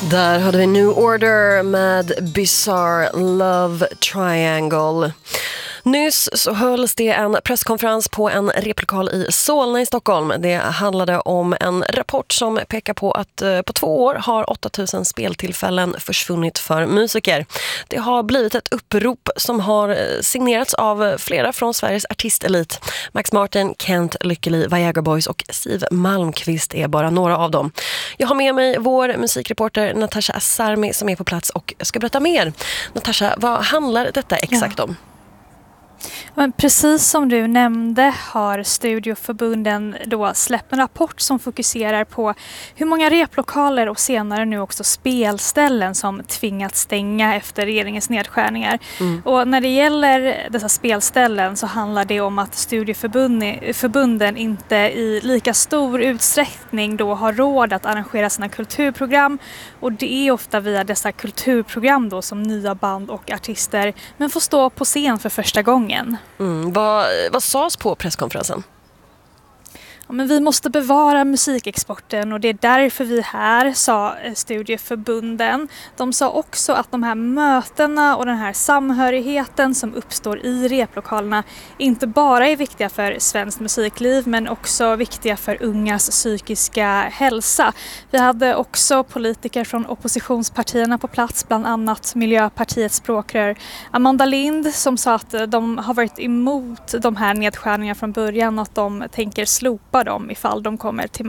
Där hade vi New Order med Bizarre Love Triangle. Nyss så hölls det en presskonferens på en replokal i Solna i Stockholm. Det handlade om en rapport som pekar på att på 2 år har 8000 speltillfällen försvunnit för musiker. Det har blivit ett upprop som har signerats av flera från Sveriges artistelit. Max Martin, Kent Lykkeli, Viagra Boys och Siv Malmqvist är bara några av dem. Jag har med mig vår musikreporter Natasha Asarmi som är på plats och ska berätta mer. Natasha, vad handlar detta exakt om? Men precis som du nämnde har studieförbunden då släppt en rapport som fokuserar på hur många replokaler och senare nu också spelställen som tvingats stänga efter regeringens nedskärningar. Och när det gäller dessa spelställen så handlar det om att studieförbunden inte i lika stor utsträckning då har råd att arrangera sina kulturprogram, och det är ofta via dessa kulturprogram då som nya band och artister men får stå på scen för första gången. Vad sades på presskonferensen? Ja, men vi måste bevara musikexporten och det är därför vi är här, sa studieförbunden. De sa också att de här mötena och den här samhörigheten som uppstår i replokalerna inte bara är viktiga för svenskt musikliv men också viktiga för ungas psykiska hälsa. Vi hade också politiker från oppositionspartierna på plats, bland annat Miljöpartiets språkrör Amanda Lind, som sa att de har varit emot de här nedskärningarna från början och att de tänker slopa dem ifall de kommer till